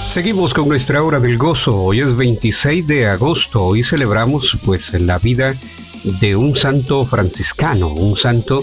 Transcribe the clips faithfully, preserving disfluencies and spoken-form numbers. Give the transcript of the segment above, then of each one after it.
Seguimos con nuestra hora del gozo. Hoy es veintiséis de agosto. Hoy celebramos pues la vida de un santo franciscano, un santo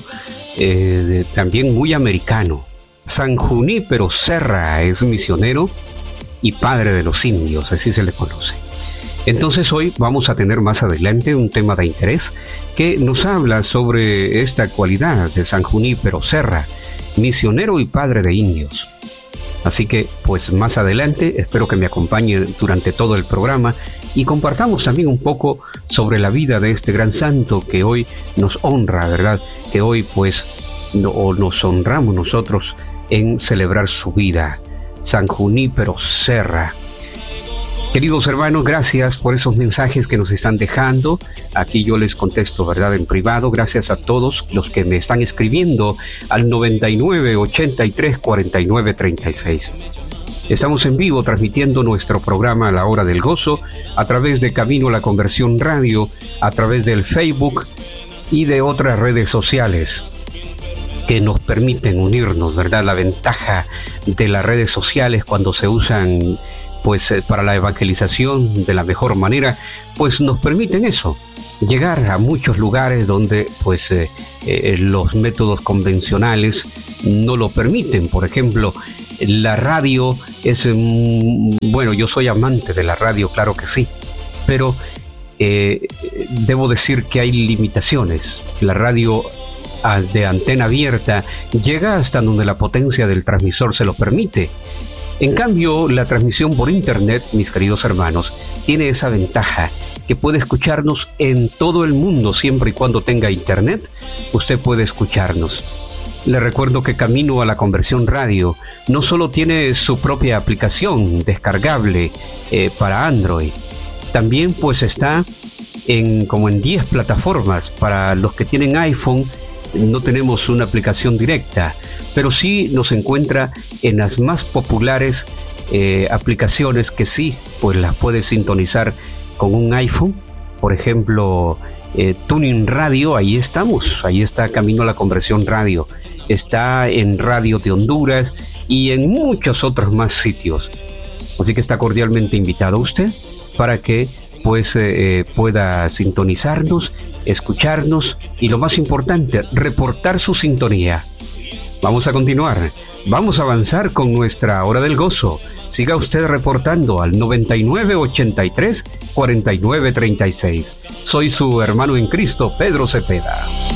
eh, también muy americano. San Junípero Serra es misionero y padre de los indios, así se le conoce. Entonces hoy vamos a tener más adelante un tema de interés que nos habla sobre esta cualidad de San Junípero Serra, misionero y padre de indios. Así que, pues más adelante, espero que me acompañe durante todo el programa y compartamos también un poco sobre la vida de este gran santo que hoy nos honra, ¿verdad? Que hoy, pues, no, nos honramos nosotros en celebrar su vida. San Junípero Serra. Queridos hermanos, gracias por esos mensajes que nos están dejando. Aquí yo les contesto, ¿verdad?, en privado. Gracias a todos los que me están escribiendo al noventa y nueve, ochenta y tres, cuarenta y nueve, treinta y seis. Estamos en vivo transmitiendo nuestro programa a la hora del gozo a través de Camino a la Conversión Radio, a través del Facebook y de otras redes sociales que nos permiten unirnos, ¿verdad? La ventaja de las redes sociales cuando se usan pues para la evangelización de la mejor manera, pues nos permiten eso, llegar a muchos lugares donde pues eh, eh, los métodos convencionales no lo permiten. Por ejemplo, la radio es, mm, bueno, yo soy amante de la radio, claro que sí, pero eh, debo decir que hay limitaciones. La radio de antena abierta llega hasta donde la potencia del transmisor se lo permite. En cambio, la transmisión por internet, mis queridos hermanos, tiene esa ventaja que puede escucharnos en todo el mundo siempre y cuando tenga internet. Usted puede escucharnos. Le recuerdo que Camino a la Conversión Radio no solo tiene su propia aplicación descargable eh, para Android, también pues está en como en diez plataformas. Para los que tienen iPhone no tenemos una aplicación directa, pero sí nos encuentra en las más populares eh, aplicaciones que sí, pues las puedes sintonizar con un iPhone. Por ejemplo, eh, Tuning Radio, ahí estamos, ahí está Camino a la Conversión Radio, está en Radio de Honduras y en muchos otros más sitios. Así que está cordialmente invitado usted para que pues eh, pueda sintonizarnos, escucharnos y lo más importante, reportar su sintonía. Vamos a continuar, vamos a avanzar con nuestra hora del gozo. Siga usted reportando al noventa y nueve, ochenta y tres, cuarenta y nueve, treinta y seis. Soy su hermano en Cristo, Pedro Cepeda.